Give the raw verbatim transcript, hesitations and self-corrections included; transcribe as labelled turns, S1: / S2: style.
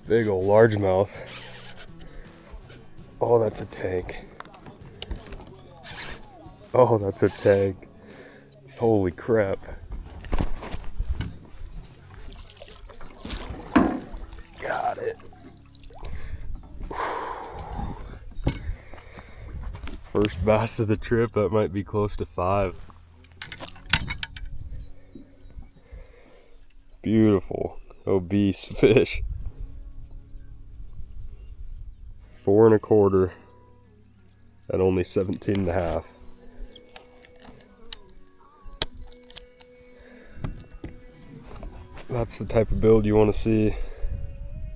S1: Big ol' largemouth. Oh, that's a tank. Oh, that's a tank. Holy crap. Got it. First bass of the trip, that might be close to five. Beautiful, obese fish. Four and a quarter at only seventeen and a half. That's the type of build you want to see.